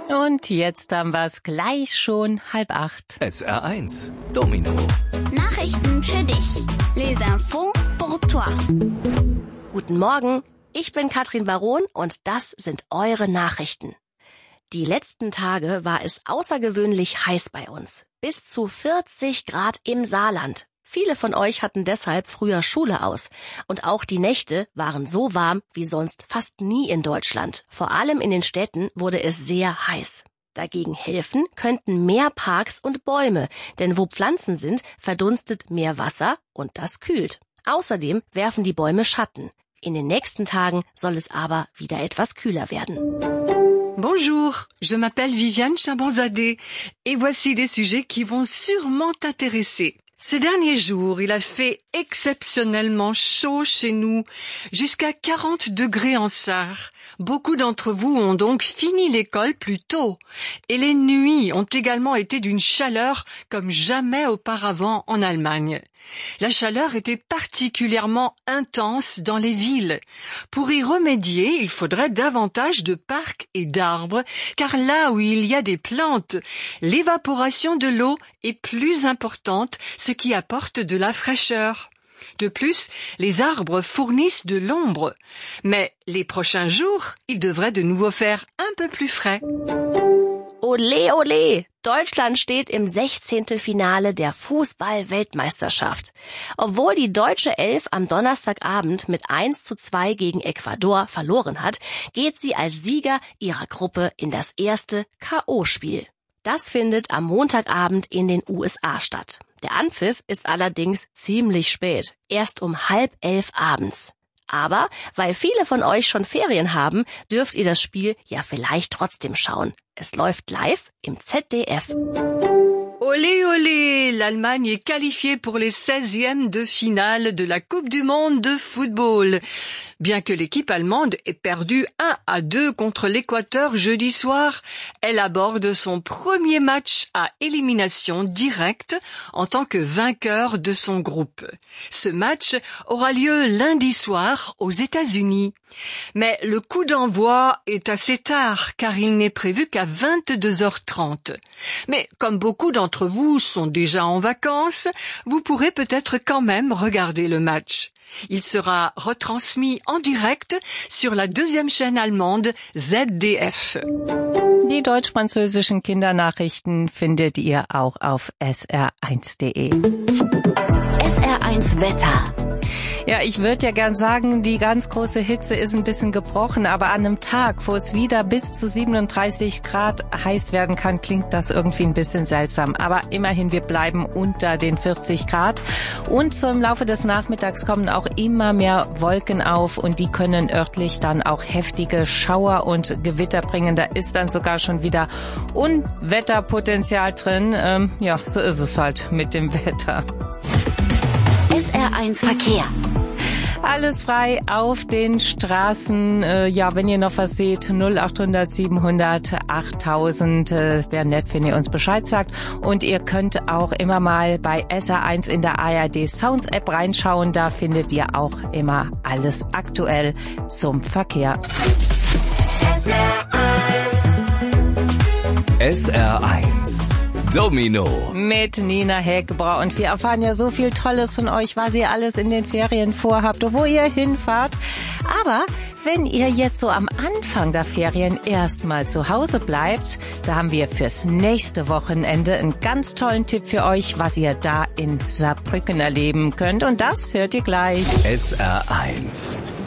Und jetzt haben wir es gleich schon 7:30. SR1 Domino. Nachrichten für dich. Les infos pour toi. Guten Morgen, ich bin Katrin Baron und das sind eure Nachrichten. Die letzten Tage war es außergewöhnlich heiß bei uns. Bis zu 40 Grad im Saarland. Viele von euch hatten deshalb früher Schule aus. Und auch die Nächte waren so warm wie sonst fast nie in Deutschland. Vor allem in den Städten wurde es sehr heiß. Dagegen helfen könnten mehr Parks und Bäume, denn wo Pflanzen sind, verdunstet mehr Wasser und das kühlt. Außerdem werfen die Bäume Schatten. In den nächsten Tagen soll es aber wieder etwas kühler werden. Bonjour, je m'appelle Viviane Chabanzadeh et voici des sujets qui vont sûrement t'intéresser. Ces derniers jours, il a fait exceptionnellement chaud chez nous, jusqu'à 40 degrés en Sarre. Beaucoup d'entre vous ont donc fini l'école plus tôt. Et les nuits ont également été d'une chaleur comme jamais auparavant en Allemagne. La chaleur était particulièrement intense dans les villes. Pour y remédier, il faudrait davantage de parcs et d'arbres, car là où il y a des plantes, l'évaporation de l'eau est plus importante, ce qui apporte de la fraîcheur. De plus, les arbres fournissent de l'ombre. Mais les prochains jours, il devrait de nouveau faire un peu plus frais. Ole, ole! Deutschland steht im 16. Finale der Fußball-Weltmeisterschaft. Obwohl die deutsche Elf am Donnerstagabend mit 1:2 gegen Ecuador verloren hat, geht sie als Sieger ihrer Gruppe in das erste K.O.-Spiel. Das findet am Montagabend in den USA statt. Der Anpfiff ist allerdings ziemlich spät, erst um 10:30 abends. Aber weil viele von euch schon Ferien haben, dürft ihr das Spiel ja vielleicht trotzdem schauen. Es läuft live im ZDF. Olé, olé! L'Allemagne est qualifiée pour les 16e de finale de la Coupe du Monde de football. Bien que l'équipe allemande ait perdu 1-2 contre l'Équateur jeudi soir, elle aborde son premier match à élimination directe en tant que vainqueur de son groupe. Ce match aura lieu lundi soir aux États-Unis. Mais le coup d'envoi est assez tard car il n'est prévu qu'à 22h30. Mais comme beaucoup d'entre vous sont déjà en vacances, vous pourrez peut-être quand même regarder le match. Il sera retransmis en direct sur la deuxième chaîne allemande ZDF. Die deutsch-französischen Kindernachrichten findet ihr auch auf sr1.de. SR1 Wetter. Ja, ich würde ja gern sagen, die ganz große Hitze ist ein bisschen gebrochen, aber an einem Tag, wo es wieder bis zu 37 Grad heiß werden kann, klingt das irgendwie ein bisschen seltsam. Aber immerhin, wir bleiben unter den 40 Grad. Und so im Laufe des Nachmittags kommen auch immer mehr Wolken auf und die können örtlich dann auch heftige Schauer und Gewitter bringen. Da ist dann sogar schon wieder Unwetterpotenzial drin. Ja, so ist es halt mit dem Wetter. SR1 Verkehr. Alles frei auf den Straßen. Ja, wenn ihr noch was seht, 0800 700 8000. Wäre nett, wenn ihr uns Bescheid sagt. Und ihr könnt auch immer mal bei SR1 in der ARD Sounds App reinschauen. Da findet ihr auch immer alles aktuell zum Verkehr. SR1 Domino. Mit Nina Heckbra. Und wir erfahren ja so viel Tolles von euch, was ihr alles in den Ferien vorhabt, wo ihr hinfahrt. Aber wenn ihr jetzt so am Anfang der Ferien erstmal zu Hause bleibt, da haben wir fürs nächste Wochenende einen ganz tollen Tipp für euch, was ihr da in Saarbrücken erleben könnt. Und das hört ihr gleich. SR1